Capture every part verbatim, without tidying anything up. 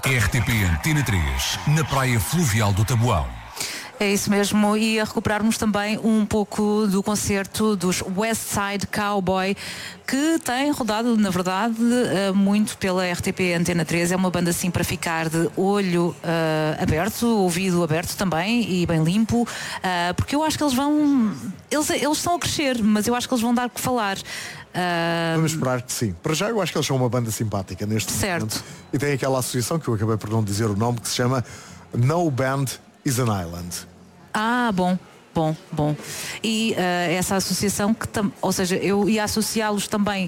R T P Antena três, na Praia Fluvial do Taboão. É isso mesmo, e a recuperarmos também um pouco do concerto dos West Side Cowboy, que tem rodado, na verdade, muito pela R T P Antena três. É uma banda assim para ficar de olho uh, aberto, ouvido aberto também e bem limpo, uh, porque eu acho que eles vão, eles, eles estão a crescer, mas eu acho que eles vão dar o que falar. Uh... Vamos esperar que sim. Para já eu acho que eles são uma banda simpática neste certo. momento. E tem aquela associação que eu acabei por não dizer o nome, que se chama No Band is an Island. Ah, bom, bom, bom. E uh, essa associação que, tam, ou seja, eu ia associá-los também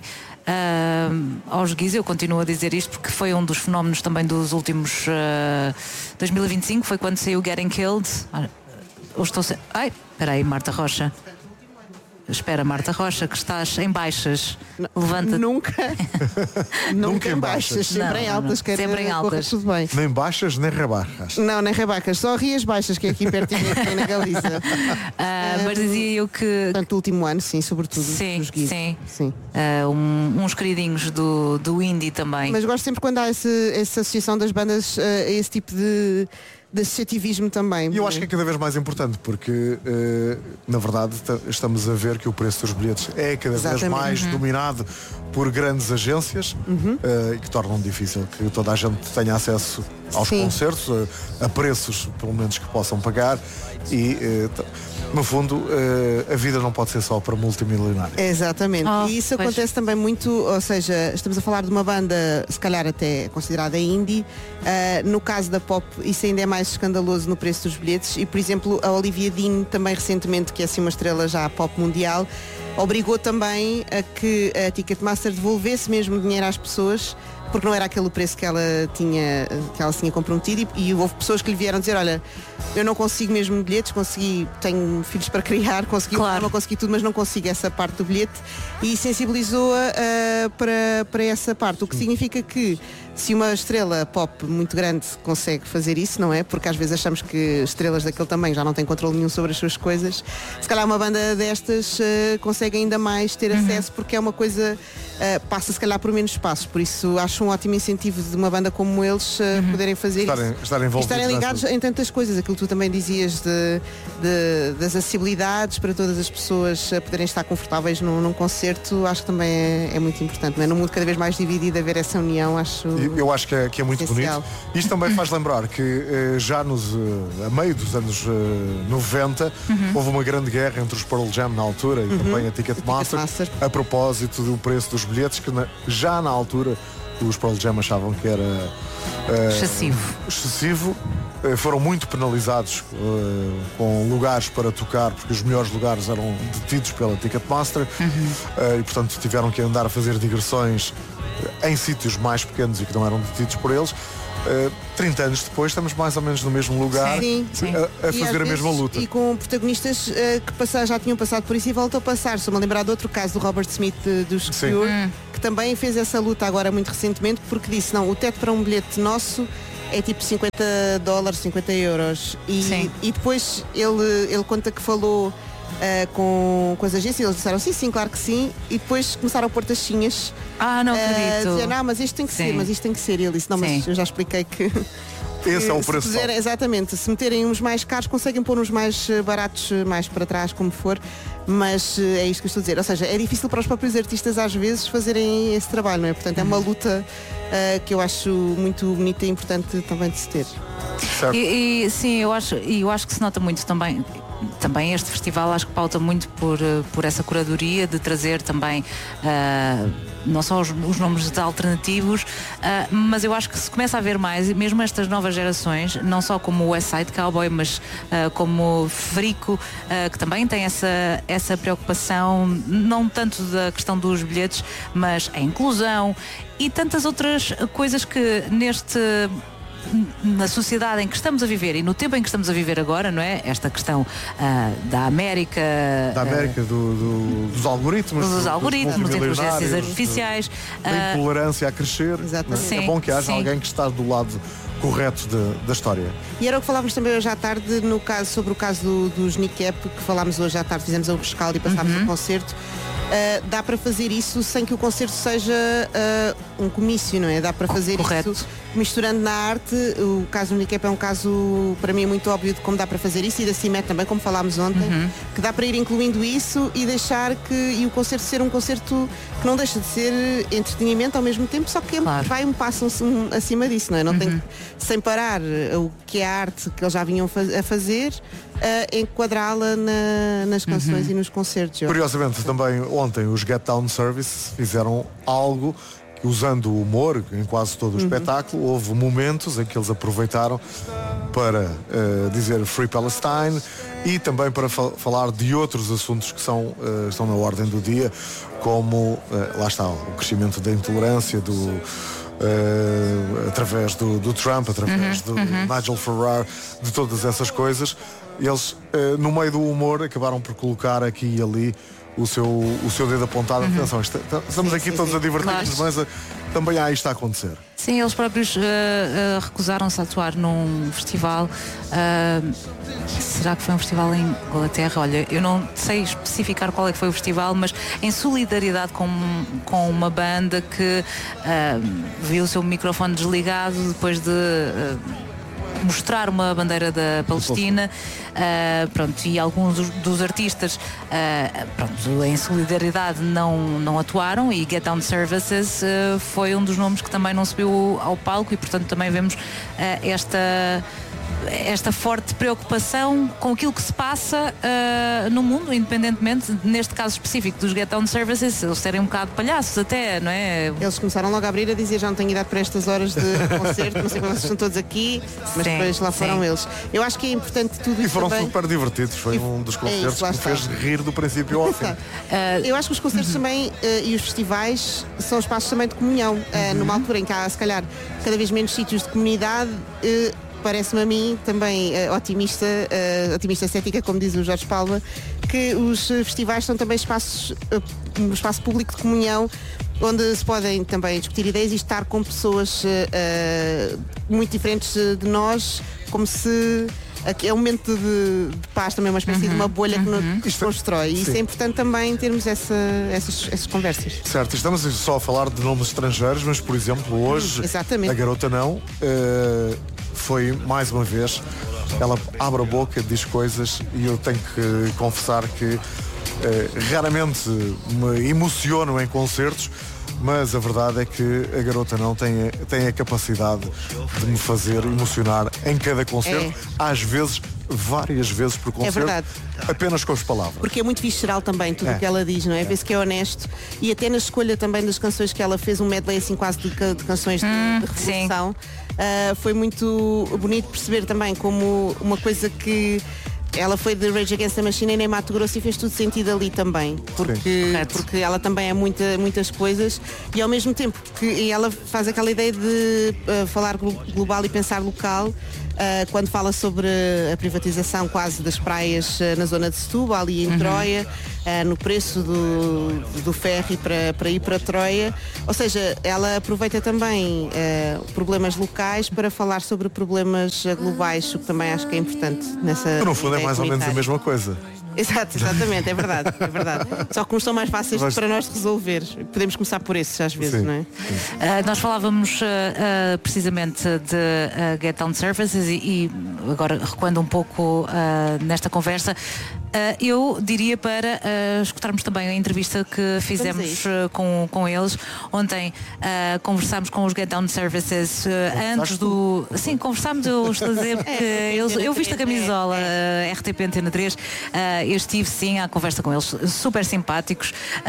uh, aos Guiz, eu continuo a dizer isto porque foi um dos fenómenos também dos últimos uh, dois mil e vinte e cinco, foi quando saiu Getting Killed. Ah, eu estou se... Ai, espera aí, Marta Rocha. Espera, Marta Rocha, que estás em baixas. Levanta-te. Nunca. Nunca em baixas, sempre não, em altas. Não, sempre em altas. Tudo bem. Nem baixas, nem rebaixas. Não, nem rebaixas, só rias baixas, que é aqui pertinho, aqui na Galiza. Uh, mas dizia eu que... Portanto, o último ano, sim, sobretudo. Sim, dos Guiz. sim. sim. Uh, um, uns queridinhos do, do indie também. Mas gosto sempre quando há esse, essa associação das bandas a uh, esse tipo de... de associativismo também. E eu acho que é cada vez mais importante porque uh, na verdade estamos a ver que o preço dos bilhetes é cada Exatamente. vez mais uhum. dominado por grandes agências uhum. uh, que tornam difícil que toda a gente tenha acesso aos Sim. concertos, uh, a preços pelo menos que possam pagar e uh, t- no fundo uh, a vida não pode ser só para multimilionários. Exatamente. Oh, e isso pois. acontece também muito, ou seja, estamos a falar de uma banda se calhar até considerada indie, uh, no caso da pop isso ainda é mais escandaloso no preço dos bilhetes e por exemplo a Olivia Dean também recentemente, que é assim uma estrela já pop mundial, obrigou também a que a Ticketmaster devolvesse mesmo dinheiro às pessoas porque não era aquele o preço que ela tinha, que ela tinha comprometido e, e houve pessoas que lhe vieram dizer, olha, eu não consigo mesmo bilhetes, consegui, tenho filhos para criar, consegui, claro. não consegui tudo, mas não consigo essa parte do bilhete e sensibilizou-a uh, para, para essa parte, o que significa que se uma estrela pop muito grande consegue fazer isso, não é? Porque às vezes achamos que estrelas daquele tamanho já não têm controle nenhum sobre as suas coisas. Se calhar uma banda destas uh, consegue ainda mais ter uhum. acesso porque é uma coisa, uh, passa se calhar por menos espaços. Por isso acho um ótimo incentivo de uma banda como eles uh, uhum. poderem fazer estarem, isso. Estarem, e estarem ligados nessa... em tantas coisas. Aquilo que tu também dizias de, de, das acessibilidades para todas as pessoas uh, poderem estar confortáveis num, num concerto, acho que também é, é muito importante. Não é? Num mundo cada vez mais dividido, haver essa união, acho... Eu acho que é, que é muito essencial. Bonito. Isto também faz lembrar que eh, já nos, eh, a meio dos anos eh, noventa uhum. houve uma grande guerra entre os Pearl Jam na altura e uhum. também a Ticketmaster, Ticketmaster a propósito do preço dos bilhetes que na, já na altura os Pearl Jam achavam que era eh, excessivo. excessivo. Eh, foram muito penalizados eh, com lugares para tocar porque os melhores lugares eram detidos pela Ticketmaster uhum. eh, e portanto tiveram que andar a fazer digressões em sítios mais pequenos e que não eram detidos por eles. Uh, trinta anos depois estamos mais ou menos no mesmo lugar sim, sim. a, a fazer a mesma luta. E com protagonistas uh, que passar, já tinham passado por isso e voltam a passar. Estou-me a lembrar de outro caso do Robert Smith uh, dos Cure, hum. que também fez essa luta agora muito recentemente porque disse, não, o teto para um bilhete nosso é tipo cinquenta dólares, cinquenta euros. E, e depois ele, ele conta que falou Uh, com, com as agências, eles disseram sim, sim, claro que sim, e depois começaram a pôr taxinhas. Ah, não acredito. Uh, dizer, não, mas isto tem que sim. ser, mas isto tem que ser. E ele disse, não, sim. mas eu já expliquei que. Esse é o preço. Se puser, exatamente, se meterem uns mais caros, conseguem pôr uns mais baratos, mais para trás, como for, mas é isto que eu estou a dizer. Ou seja, é difícil para os próprios artistas às vezes fazerem esse trabalho, não é? Portanto, é uma luta uh, que eu acho muito bonita e importante também de se ter. E, e sim, eu acho, e eu acho que se nota muito também. Também este festival acho que pauta muito por, por essa curadoria de trazer também uh, não só os, os nomes de alternativos, uh, mas eu acho que se começa a ver mais, mesmo estas novas gerações, não só como o West Side Cowboy, mas uh, como Frico, uh, que também tem essa, essa preocupação, não tanto da questão dos bilhetes, mas a inclusão e tantas outras coisas que neste... na sociedade em que estamos a viver e no tempo em que estamos a viver agora, não é? Esta questão uh, da América da América, uh, do, do, dos algoritmos dos do, algoritmos, das inteligências artificiais, da uh, intolerância a crescer, é? Sim, é bom que haja sim. alguém que está do lado correto de, da história. E era o que falávamos também hoje à tarde no caso, sobre o caso do, dos Nick-Up, que falámos hoje à tarde, fizemos um rescaldo e passámos uhum. o concerto. Uh, dá para fazer isso sem que o concerto seja uh, um comício, não é? Dá para fazer Correto. isso misturando na arte. O caso do Unicap é um caso, para mim, muito óbvio de como dá para fazer isso, e da CIMET também, como falámos ontem, uhum. que dá para ir incluindo isso e deixar que e o concerto ser um concerto que não deixa de ser entretenimento ao mesmo tempo, só que claro. vai um passo um, acima disso, não é? Não uhum. tem que, sem parar o que é a arte que eles já vinham a fazer, uh, enquadrá-la na, nas canções uhum. e nos concertos. Curiosamente, também ontem os Get Down Service fizeram algo usando o humor em quase todo o uhum. espetáculo. Houve momentos em que eles aproveitaram para uh, dizer Free Palestine e também para fal- falar de outros assuntos que são, uh, estão na ordem do dia, como, uh, lá está, o crescimento da intolerância, do, uh, através do, do Trump, através uhum. do uhum. Nigel Farage, de todas essas coisas. Eles, uh, no meio do humor, acabaram por colocar aqui e ali o seu, o seu dedo apontado. Uhum. Atenção, est- estamos sim, aqui sim, todos sim. a divertir-nos, claro. mas uh, também há isto a acontecer. Sim, eles próprios uh, uh, recusaram-se a atuar num festival. Uh, será que foi um festival em Inglaterra? Olha, eu não sei especificar qual é que foi o festival, mas em solidariedade com, com uma banda que uh, viu o seu microfone desligado depois de Uh, mostrar uma bandeira da Palestina, uh, pronto, e alguns dos, dos artistas uh, pronto, em solidariedade não, não atuaram, e Get Down Services uh, foi um dos nomes que também não subiu ao palco, e portanto também vemos uh, esta esta forte preocupação com aquilo que se passa uh, no mundo, independentemente, neste caso específico dos Get Down Services, eles serem um bocado palhaços até, não é? Eles começaram logo a abrir a dizer já não tenho idade para estas horas de concerto, não sei como vocês estão todos aqui, mas sim, depois lá foram sim. eles. Eu acho que é importante tudo isso. E foram também. super divertidos, foi e, um dos concertos é isso, que me fez rir do princípio ao fim. Uh, Eu acho que os concertos uhum. também uh, e os festivais são espaços também de comunhão, uh, uhum. numa altura em que há, se calhar, cada vez menos sítios de comunidade. Uh, Parece-me a mim, também uh, otimista, uh, otimista cética, como diz o Jorge Palma, que os festivais são também espaços, uh, um espaço público de comunhão, onde se podem também discutir ideias e estar com pessoas uh, uh, muito diferentes de nós, como se é um momento de, de paz, também uma espécie uhum, de uma bolha uhum. que nos constrói. E isso é importante também termos essa, essas, essas conversas. Certo, estamos só a falar de nomes estrangeiros, mas por exemplo hoje Exatamente. a Garota Não uh, foi mais uma vez, ela abre a boca, diz coisas, e eu tenho que confessar que uh, raramente me emociono em concertos, mas a verdade é que a Garota Não tem, tem a capacidade de me fazer emocionar em cada concerto, é. às vezes, várias vezes por concerto, é verdade. Apenas com as palavras. Porque é muito visceral também tudo o é. que ela diz, não é? é. Vê-se que é honesto, e até na escolha também das canções que ela fez, um medley assim quase de, de canções de, hum, de revolução, uh, foi muito bonito perceber também como uma coisa que ela foi de Rage Against the Machine em Mato Grosso e fez tudo sentido ali também, porque, porque ela também é muita, muitas coisas, e ao mesmo tempo que e ela faz aquela ideia de uh, falar global e pensar local, uh, quando fala sobre a privatização quase das praias uh, na zona de Setúbal, ali em uhum. Troia, uh, no preço do, do ferry para, para ir para Troia, ou seja, ela aproveita também uh, problemas locais para falar sobre problemas globais, o que também acho que é importante nessa. No fundo é mais ou menos a mesma coisa. Exato, exatamente, é verdade, é verdade. Só que uns são mais fáceis Mas... para nós resolver. Podemos começar por esses às vezes, sim, não é? Uh, nós falávamos uh, uh, precisamente de uh, Get Down Services e, e agora recuando um pouco uh, nesta conversa, uh, eu diria para uh, escutarmos também a entrevista que fizemos uh, com, com eles. Ontem uh, conversámos com os Get Down Services uh, antes do... Sim, conversámos, eu estou a dizer que eles, eu viste a camisola uh, R T P Antena três, uh, eu estive sim à conversa com eles, super simpáticos,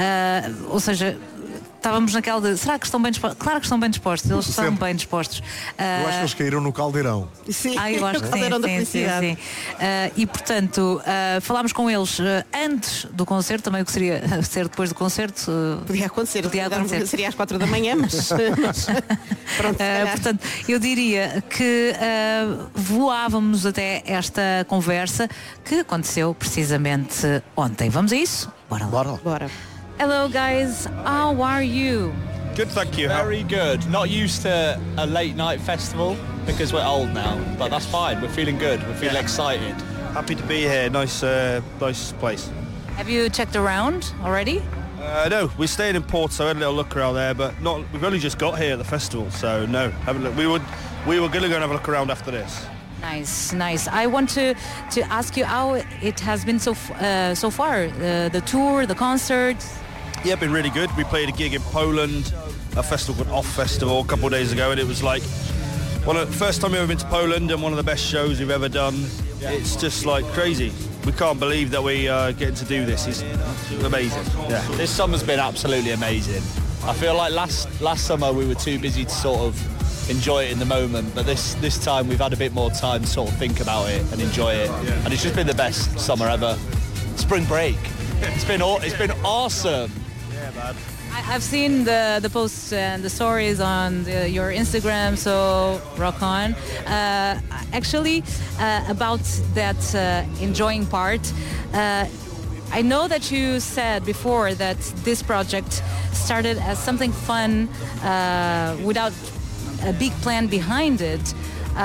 uh, ou seja, estávamos naquela de, será que estão bem dispostos? Claro que estão bem dispostos, eles estão Sempre. bem dispostos. Uh, eu acho que eles caíram no caldeirão. Sim, ah, eu acho que sim, sim, sim, sim. Uh, e portanto, uh, falámos com eles uh, antes do concerto, também o que seria ser depois do concerto. Uh, podia acontecer, podia acontecer. Seria às quatro da manhã, mas, mas pronto. Uh, portanto, eu diria que uh, voávamos até esta conversa que aconteceu precisamente ontem. Vamos a isso? Bora lá. Bora. Bora. Hello guys, how are you? Good, thank you. Very good. Not used to a late night festival because we're old now, but that's fine. We're feeling good. We're feeling yeah. excited. Happy to be here. Nice, uh, nice place. Have you checked around already? Uh, no, we're staying in Porto. Had a little look around there, but not. We've only just got here at the festival, so no, haven't looked. We would, we were going to go and have a look around after this. Nice, nice. I want to to ask you how it has been so f- uh, so far. Uh, the tour, the concert. Yeah, been really good. We played a gig in Poland, a festival called Off Festival, a couple of days ago, and it was like one of the first time we've ever been to Poland and one of the best shows we've ever done. It's just like crazy. We can't believe that we are uh, getting to do this. It's amazing. Yeah, this summer's been absolutely amazing. I feel like last last summer we were too busy to sort of enjoy it in the moment, but this this time we've had a bit more time to sort of think about it and enjoy it, yeah. And it's just been the best summer ever. Spring break, it's been aw- it's been awesome. Yeah, man. I've seen the the posts and the stories on the, your Instagram, so rock on. Uh, actually, uh, about that uh, enjoying part, uh, I know that you said before that this project started as something fun uh, without a big plan behind it.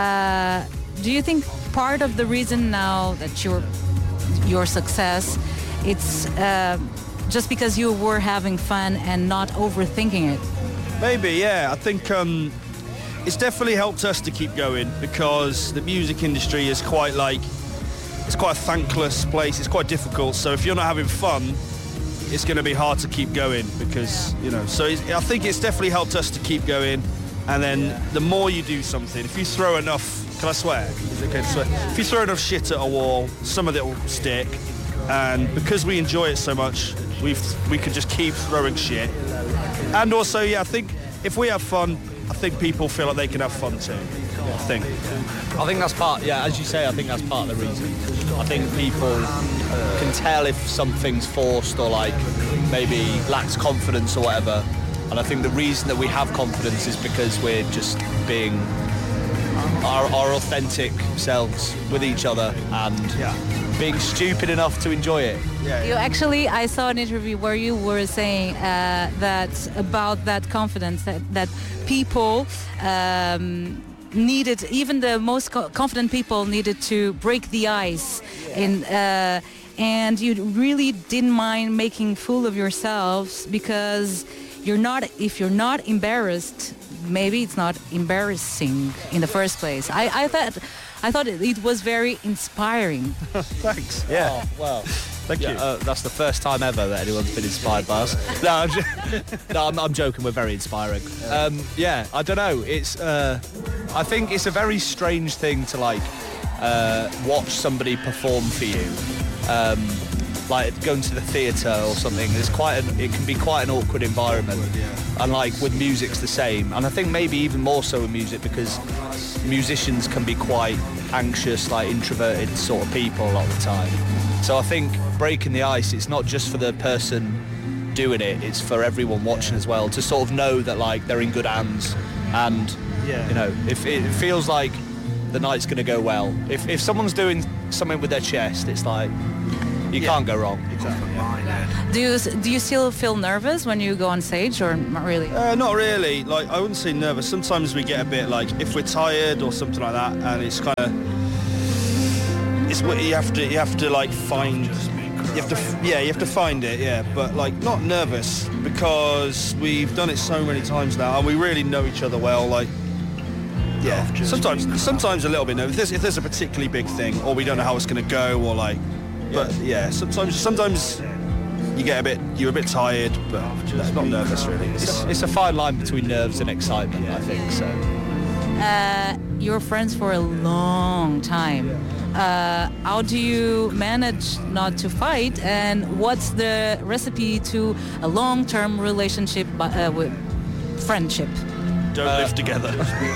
Uh, do you think part of the reason now that your your success, it's uh, just because you were having fun and not overthinking it? Maybe, yeah. I think um, it's definitely helped us to keep going because the music industry is quite like, it's quite a thankless place. It's quite difficult. So if you're not having fun, it's going to be hard to keep going because, you know, so it's, I think it's definitely helped us to keep going. And then the more you do something, if you throw enough, can I swear? Is it okay to swear? If you throw enough shit at a wall, some of it will stick. And because we enjoy it so much, we we can just keep throwing shit. And also, yeah, I think if we have fun, I think people feel like they can have fun too. I think. I think that's part, yeah, as you say, I think that's part of the reason. I think people can tell if something's forced or like maybe lacks confidence or whatever. And I think the reason that we have confidence is because we're just being our, our authentic selves with each other and yeah. being stupid enough to enjoy it. Yeah, you yeah. actually, I saw an interview where you were saying uh, that about that confidence that, that people um, needed, even the most co- confident people needed to break the ice yeah. in. Uh, and you really didn't mind making fool of yourselves because you're not, if you're not embarrassed, maybe it's not embarrassing in the first place. I, I thought I thought it, it was very inspiring. Thanks. Yeah. Oh, well, thank yeah, you. Uh, that's the first time ever that anyone's been inspired by us. No, I'm, just, no, I'm, I'm joking. We're very inspiring. Um, yeah, I don't know. It's. Uh, I think it's a very strange thing to like uh, watch somebody perform for you. Um, like going to the theatre or something, it's quite an, it can be quite an awkward environment. And like with music's the same. And I think maybe even more so with music because musicians can be quite anxious, like introverted sort of people a lot of the time. So I think breaking the ice, it's not just for the person doing it, it's for everyone watching as well to sort of know that like they're in good hands and yeah. you know, if it feels like the night's going to go well. If if someone's doing something with their chest, it's like you yeah. can't go wrong. Exactly. Yeah. Do you do you still feel nervous when you go on stage, or not really? Uh, not really. Like I wouldn't say nervous. Sometimes we get a bit like if we're tired or something like that, and it's kind of it's what you have to you have to like find. You have to yeah you have to find it yeah. But like not nervous because we've done it so many times now, and we really know each other well. Like. Yeah, sometimes sometimes a little bit nervous. If there's, if there's a particularly big thing, or we don't know how it's going to go, or like. But yeah, sometimes sometimes you get a bit you're a bit tired, but no, not nervous really. It's, it's a fine line between nerves and excitement, I think. So uh, you're friends for a long time. Uh, how do you manage not to fight? And what's the recipe to a long-term relationship uh, with friendship? Don't uh, live together.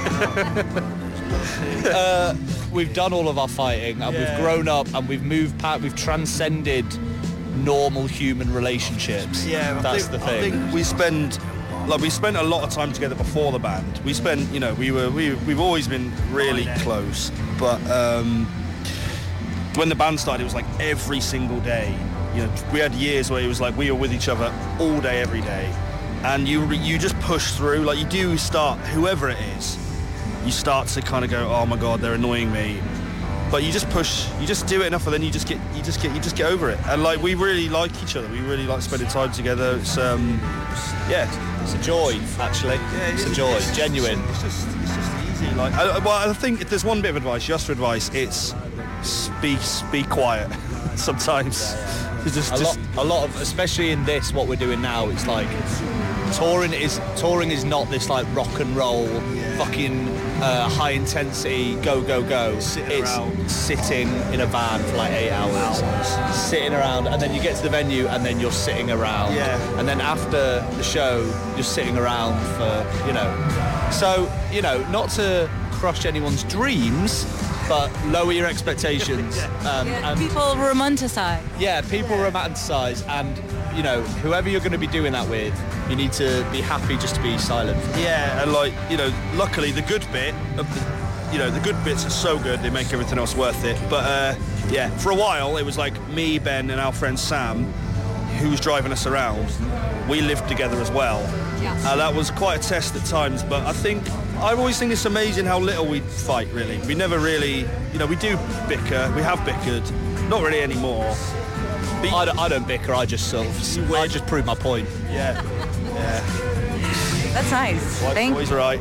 uh, we've done all of our fighting and yeah. we've grown up and we've moved past, we've transcended normal human relationships. Yeah, that's think, the thing. I think we spend like we spent a lot of time together before the band. We spent, you know, we were we we've always been really close, but um, when the band started, it was like every single day. You know, we had years where it was like we were with each other all day, every day, and you you just push through. Like you do start, whoever it is. You start to kind of go, oh my God, they're annoying me. but you just push, you just do it enough, and then you just get, you just get, you just get over it. And like we really like each other. We really like spending time together. It's um, yeah, it's a joy actually. Yeah, it's a joy, it's genuine. Just, it's just, it's just easy. Like, I, well, I think if there's one bit of advice, just for advice, it's be be quiet. Sometimes. It's just, a just lot, a lot of, especially in this, what we're doing now, it's like touring is touring is not this like rock and roll, yeah. fucking uh, high intensity, go go go. Sitting it's around. sitting in a van for like eight hours, hours, sitting around, and then you get to the venue, and then you're sitting around, yeah. and then after the show, you're sitting around for, you know. So, you know, not to crush anyone's dreams, but lower your expectations. Um, yeah, and people romanticize. Yeah, people yeah. romanticize, and you know, whoever you're going to be doing that with, you need to be happy just to be silent. Yeah, and like, you know, luckily the good bit of the, you know, the good bits are so good, they make everything else worth it. But uh, yeah, for a while it was like me, Ben, and our friend Sam, who was driving us around. We lived together as well. Yes. Uh, that was quite a test at times, but I think I always think it's amazing how little we fight. Really, we never really, you know, we do bicker. We have bickered, not really anymore. But I, don't, I don't bicker. I just sort of, I just prove my point. Yeah, yeah. That's nice. White Thank boy's right.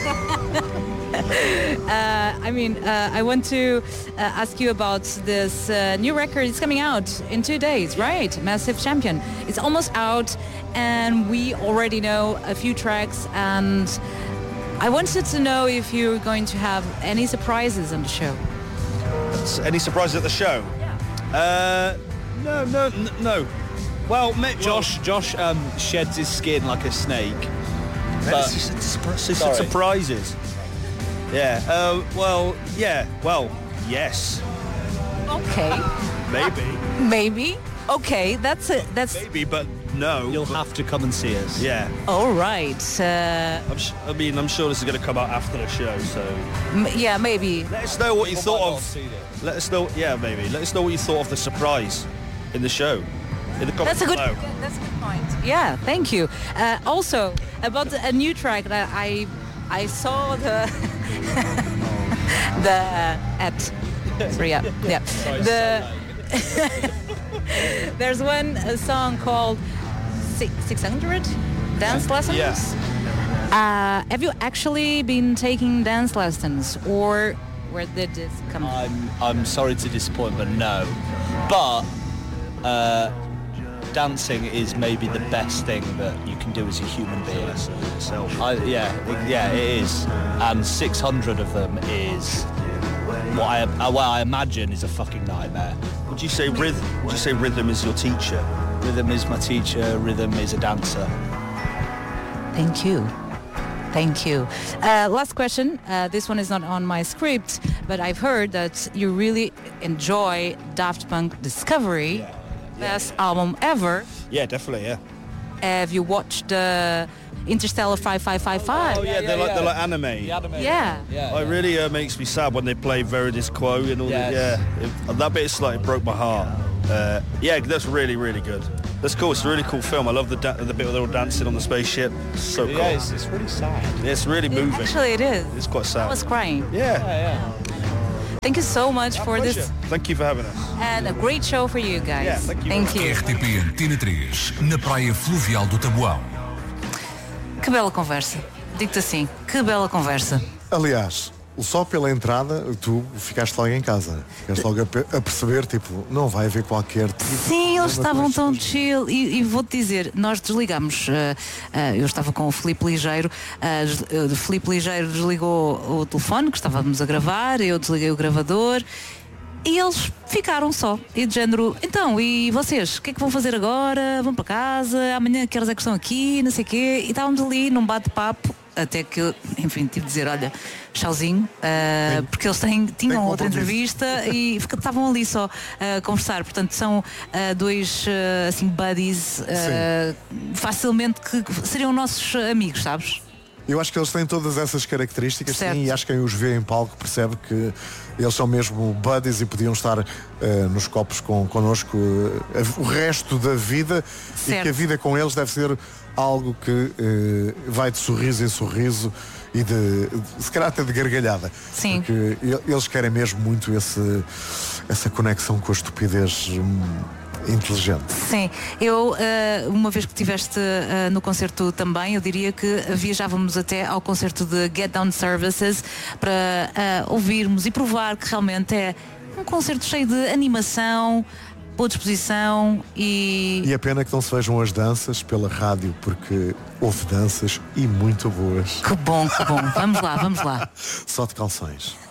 uh, I mean, uh, I want to uh, ask you about this uh, new record. It's coming out in two days, right? Massive Champion. It's almost out, and we already know a few tracks. And I wanted to know if you're going to have any surprises on the show. Any surprises at the show? Yeah. Uh, no, no, n- no. Well, Mick, Josh, Josh um, sheds his skin like a snake. But, he said, surpri- he said surprises. Yeah. Uh, well, yeah. Well, yes. Okay. Maybe. Maybe. Okay. That's it. That's. Maybe, but no. You'll have to come and see us. Yeah. All right. Uh, I'm sh- I mean, I'm sure this is going to come out after the show, so. M- yeah, maybe. Let us know what you thought of. Let us know. Yeah, maybe. Let us know what you thought of the surprise in the show. In the comments That's a good. below. That's a good point. Yeah. Thank you. Uh, also about a new track that I I saw the the uh, at yeah yeah the there's one a song called six hundred Dance Lessons. Yeah. Uh, have you actually been taking dance lessons, or where did this come from? I'm I'm sorry to disappoint, but no. But uh, dancing is maybe the best thing that you can do as a human being. I, yeah, it, yeah, it is. And six hundred of them is what I uh, what I imagine is a fucking nightmare. Would you say rhythm? Would you say rhythm is your teacher? Rhythm is my teacher. Rhythm is a dancer. Thank you. Thank you. Uh, last question. Uh, this one is not on my script, but I've heard that you really enjoy Daft Punk Discovery, yeah. best yeah. album ever. Yeah, definitely. Yeah. Have you watched uh, Interstellar five five five five? Oh yeah, yeah, they're yeah. like they're like anime. The anime. Yeah. yeah, oh, it really uh, makes me sad when they play Veridis Quo and all yes. that. Yeah, it, that bit slightly broke my heart. Uh, yeah, that's really really good. That's cool. It's a really cool film. I love the da- the bit where they're all dancing on the spaceship. It's so cool. Yeah, it's, it's really sad. Yeah, it's really moving. Actually, it is. It's quite sad. I was crying. Yeah. Yeah, yeah. Thank you so much Our for pleasure. this. Thank you for having us. And a great show for you guys. Yeah, thank you. Thank you. R T P Antena três, na praia fluvial do Taboão. Que bela conversa. Digo-te assim, que bela conversa. Aliás, só pela entrada, tu ficaste logo em casa. Ficaste logo a, pe- a perceber, tipo, não vai haver qualquer tipo. Sim, eles estavam tão chill. E, e vou-te dizer, nós desligamos. Uh, uh, eu estava com o Filipe Ligeiro. Uh, o Filipe Ligeiro desligou o telefone que estávamos a gravar. Eu desliguei o gravador. E eles ficaram só. E de género, então, e vocês? O que é que vão fazer agora? Vão para casa? Amanhã que horas é que estão aqui? Não sei o quê. E estávamos ali num bate-papo. Até que eu, enfim, tive de dizer, olha, tchauzinho, uh, porque eles têm, tinham Bem outra entrevista e fica- estavam ali só a conversar. Portanto, são uh, dois, uh, assim, buddies, uh, facilmente que seriam nossos amigos, sabes? Eu acho que eles têm todas essas características, certo. sim, e acho que quem os vê em palco percebe que eles são mesmo buddies e podiam estar uh, nos copos com, connosco uh, o resto da vida, certo. E que a vida com eles deve ser algo que uh, vai de sorriso em sorriso e de, de se calhar até de gargalhada. Sim. Porque eles querem mesmo muito esse, essa conexão com a estupidez hum, inteligente. Sim, eu uh, uma vez que estiveste uh, no concerto também, eu diria que viajávamos até ao concerto de Get Down Services para uh, ouvirmos e provar que realmente é um concerto cheio de animação, boa disposição e... E a pena que não se vejam as danças pela rádio, porque houve danças e muito boas. Que bom, que bom. Vamos lá, vamos lá. Só de calções.